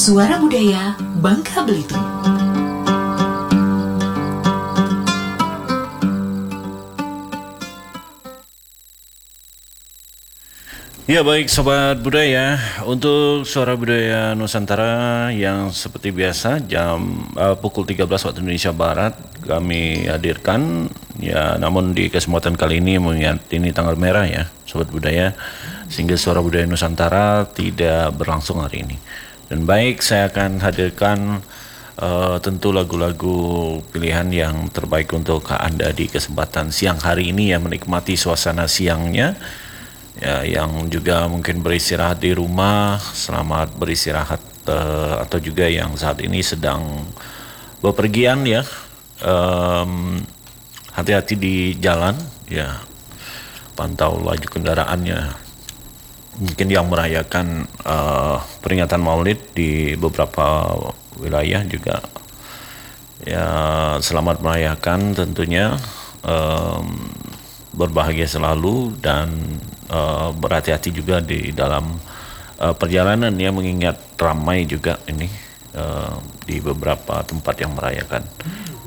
Suara Budaya Bangka Belitung. Ya baik Sobat Budaya, untuk Suara Budaya Nusantara yang seperti biasa pukul 13 waktu Indonesia Barat kami hadirkan, ya namun di kesempatan kali ini mengingat ini tanggal merah ya Sobat Budaya, sehingga Suara Budaya Nusantara tidak berlangsung hari ini. Dan baik, saya akan hadirkan tentu lagu-lagu pilihan yang terbaik untuk Anda di kesempatan siang hari ini ya, menikmati suasana siangnya. Ya, yang juga mungkin beristirahat di rumah, selamat beristirahat, atau juga yang saat ini sedang bepergian ya, hati-hati di jalan ya, pantau laju kendaraannya. Mungkin yang merayakan peringatan Maulid di beberapa wilayah juga ya, selamat merayakan tentunya, berbahagia selalu dan berhati-hati juga di dalam perjalanan ya, mengingat ramai juga ini di beberapa tempat yang merayakan.